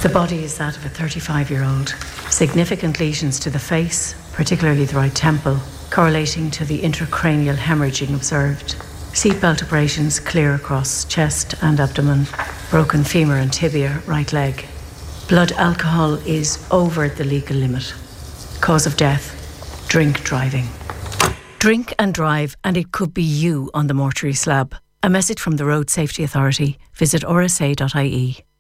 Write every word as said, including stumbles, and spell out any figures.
The body is that of a thirty-five-year-old. Significant lesions to the face, particularly the right temple, correlating to the intracranial hemorrhaging observed. Seatbelt abrasions clear across chest and abdomen. Broken femur and tibia, right leg. Blood alcohol is over the legal limit. Cause of death, drink driving. Drink and drive, and it could be you on the mortuary slab. A message from the Road Safety Authority. Visit r s a dot i e.